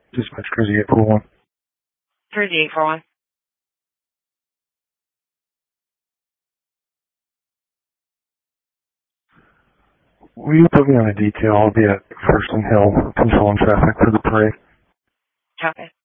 Dispatch Cruise 841. Cruise 841. Will you put me on a detail? I'll be at First and Hill controlling traffic for the parade. Copy.